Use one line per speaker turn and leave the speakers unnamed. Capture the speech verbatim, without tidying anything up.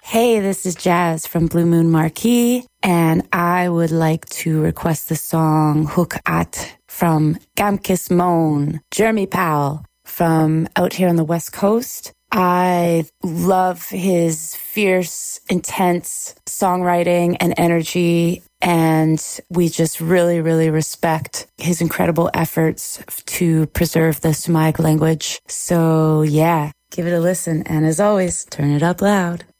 Hey, this is Jazz from Blue Moon Marquee, and I would like to request the song Hook At from Gamkis Moan, Jeremy Powell from out here on the West Coast. I love his fierce, intense songwriting and energy, and we just really, really respect his incredible efforts to preserve the Sumaig language. So yeah, give it a listen, and as always, turn it up loud.